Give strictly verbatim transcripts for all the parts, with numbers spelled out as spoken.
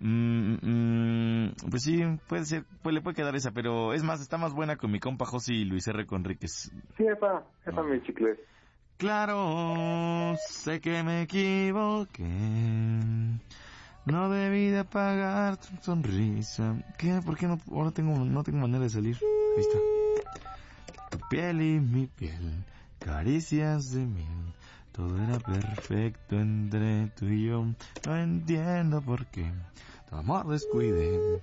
Mm, mm, pues sí, puede ser, pues le puede quedar esa, pero es más, está más buena con mi compa José y Luis R. Conríquez. Sí, esa, esa Oh. mi chicle. Claro, sé que me equivoqué. No debí de apagar tu sonrisa. ¿Qué? ¿Por qué no? Ahora tengo, no tengo manera de salir. Ahí está. Tu piel y mi piel, caricias de miel. Todo era perfecto entre tú y yo. No entiendo por qué tu amor descuide.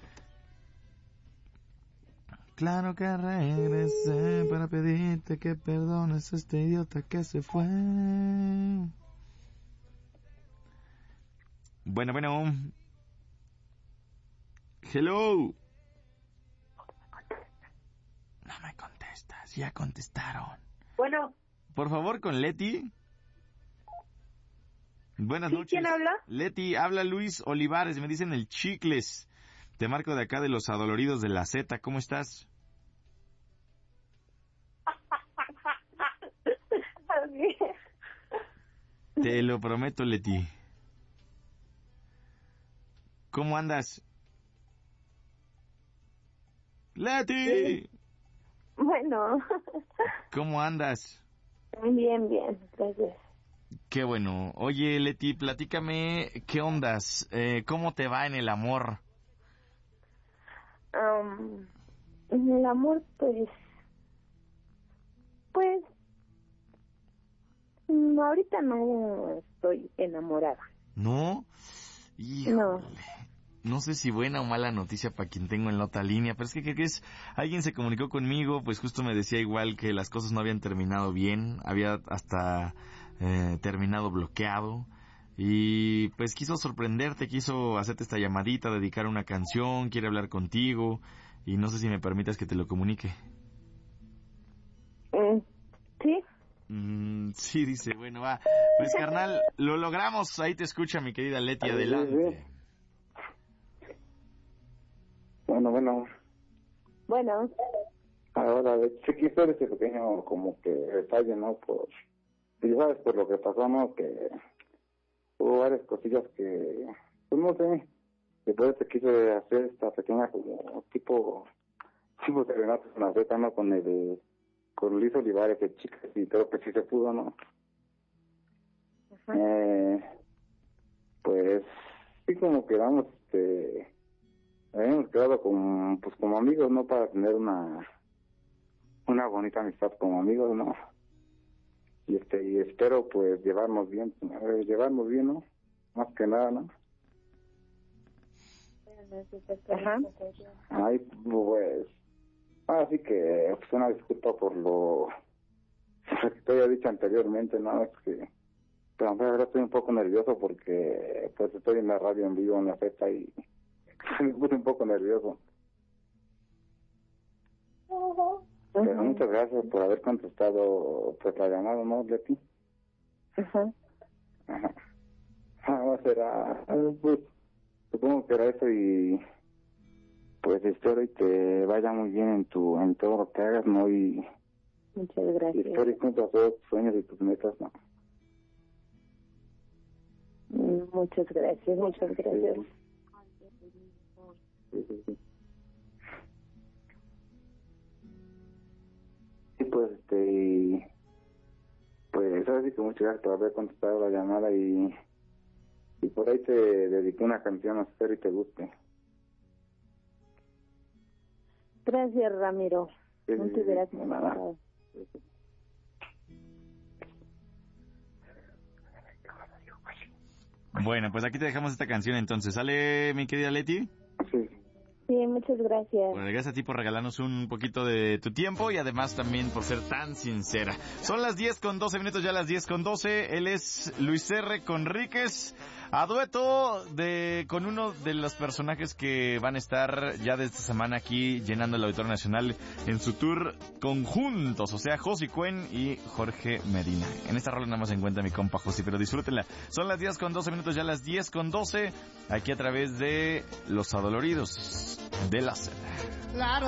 Claro que regresé para pedirte que perdones a este idiota que se fue. Bueno, bueno. Hello. No me contestas, ya contestaron. Bueno. Por favor, con Leti. Buenas ¿Sí? noches. ¿Quién habla? Leti, habla Luis Olivares, me dicen el Chicles. Te marco de acá de los Adoloridos de la Z, ¿cómo estás? Te lo prometo, Leti. ¿Cómo andas? ¡Leti! Bueno. ¿Cómo andas? Bien, bien, gracias. Qué bueno. Oye, Leti, platícame, ¿qué ondas? Eh, ¿Cómo te va en el amor? Um, en el amor, pues... Pues... No, ahorita no estoy enamorada. ¿No? Híjole. No. No sé si buena o mala noticia para quien tengo en la otra línea, pero es que, ¿qué crees? Alguien se comunicó conmigo, pues justo me decía igual que las cosas no habían terminado bien, había hasta eh, terminado bloqueado, y pues quiso sorprenderte, quiso hacerte esta llamadita, dedicar una canción, quiere hablar contigo, y no sé si me permitas que te lo comunique. Mm, ¿Sí? Mm, sí, dice, bueno, va. Pues carnal, lo logramos, ahí te escucha mi querida Leti, adelante. Bueno, bueno. Bueno. Ahora, de hecho, aquí fue ese pequeño como que detalle, ¿no? Por, y sabes, por lo que pasó, ¿no? Que hubo varias cosillas que, pues no sé, que por eso quise hacer esta pequeña como tipo, tipo de Renato con la Z, ¿no? Con el, con Luis Olivares, el chico, y creo que sí se pudo, ¿no? Eh, pues, sí como quedamos, este... habíamos quedado como, pues como amigos, ¿no? Para tener una una bonita amistad como amigos, ¿no? Y este y espero pues llevarnos bien, eh, llevarnos bien, ¿no? Más que nada, ¿no? Ajá. Ay, pues, así que pues una disculpa por lo que te había dicho anteriormente, ¿no? Es que, pero ahora estoy un poco nervioso porque pues estoy en la radio en vivo en la fecha y me puse un poco nervioso. Uh-huh. Pero muchas gracias por haber contestado pues la llamada, ¿no, Leti? Ajá. Ajá. Ahora será, pues, supongo que era eso y pues espero y te vaya muy bien en tu, en todo lo que hagas, ¿no? Y muchas gracias. Y espero y cumplas todos tus sueños y tus metas, ¿no? Muchas gracias, muchas gracias. Sí, sí, sí. Sí, pues, este, y, pues, ahora sí que muchas gracias por haber contestado la llamada y, y por ahí te dediqué una canción, espero y te guste. Gracias, Ramiro. Sí, muchas sí, gracias. sí, nada. Sí, sí. Bueno, pues aquí te dejamos esta canción entonces. ¿Sale, mi querida Leti? Sí. Sí, muchas gracias. Bueno, gracias a ti por regalarnos un poquito de tu tiempo y además también por ser tan sincera. Son las diez con doce minutos, ya las diez con doce. Él es Luis R. Conríquez, a dueto de, con uno de los personajes que van a estar ya de esta semana aquí llenando el Auditorio Nacional en su tour conjuntos, o sea, Josi Cuen y Jorge Medina. En esta rola nada más se encuentra mi compa Josi, pero disfrútenla. Son las diez con doce minutos, ya las diez con doce, aquí a través de Los Adoloridos de la Z.